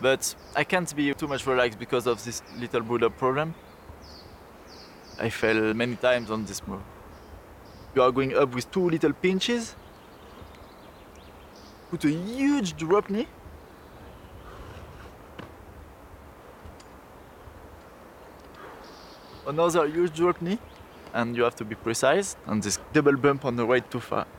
But I can't be too much relaxed because of this little build-up problem. I fell many times on this move. You are going up with two little pinches, put a huge drop knee, another huge drop knee, and you have to be precise, and this double bump on the right too far.